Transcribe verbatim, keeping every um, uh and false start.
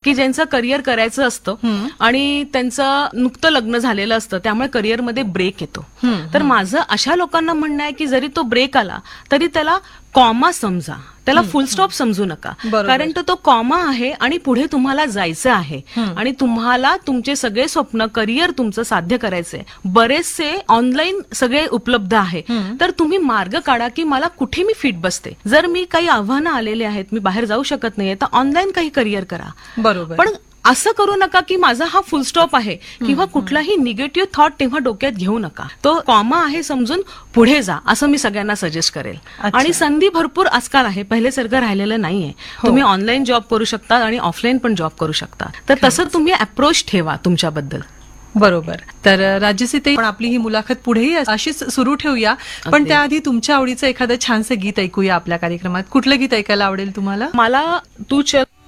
की ज्यांचं करिअर करायचं असतं आणि त्यांचं नुकतं लग्न झालेलं असतं, त्यामुळे करिअरमध्ये ब्रेक येतो. तर माझं अशा लोकांना म्हणणं आहे की जरी तो ब्रेक आला तरी त्याला कॉमा समजा, त्याला फुल स्टॉप समजू नका. कारण तो तो कॉमा आहे आणि पुढे तुम्हाला जायचं आहे आणि तुम्हाला तुमचे सगळे स्वप्न, करिअर तुमचं साध्य करायचंय. बरेचसे ऑनलाईन सगळे उपलब्ध आहे, तर तुम्ही मार्ग काढा की मला कुठे मी फिट बसते. जर मी काही आव्हानं आलेले आहेत, मी बाहेर जाऊ शकत नाहीये, तर ऑनलाईन काही करिअर करा. बरोबर. पण असं करू नका की माझा हा फुल स्टॉप आहे किंवा कुठलाही निगेटिव्ह थॉट तेव्हा डोक्यात घेऊ नका. तो कॉमा आहे समजून पुढे जा, असं मी सगळ्यांना सजेस्ट करेल. आणि संधी भरपूर आजकाल आहे, पहिल्यासारखं राहिलेलं नाहीये. तुम्ही ऑनलाईन जॉब करू शकता आणि ऑफलाईन पण जॉब करू शकता. तर तसं तुम्ही अप्रोच ठेवा तुमच्याबद्दल. बरोबर. तर राजश्री, पण आपली ही मुलाखत पुढेही अशीच सुरू ठेवूया, पण त्याआधी तुमच्या आवडीचं एखादं छानसं गीत ऐकूया आपल्या कार्यक्रमात. कुठलं गीत ऐकायला आवडेल तुम्हाला? मला तू चल